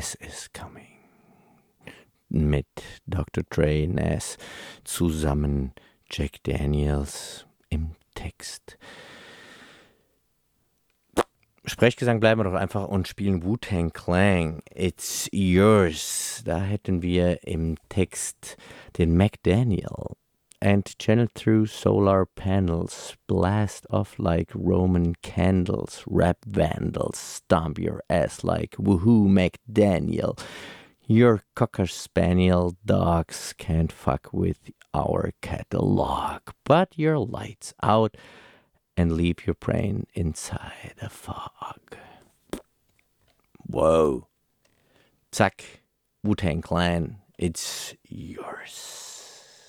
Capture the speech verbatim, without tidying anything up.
Nas is Coming. Mit Doktor Dre, Nas zusammen, Jack Daniels im Text. Sprechgesang bleiben wir doch einfach und spielen Wu-Tang Clan, It's Yours. Da hätten wir im Text den McDaniel. And channel through solar panels, blast off like Roman candles, rap vandals, stomp your ass like woohoo McDaniel. Your cocker spaniel dogs can't fuck with our catalog, but your lights out and leave your brain inside a fog. Whoa. Zack, Wu-Tang Clan, it's yours.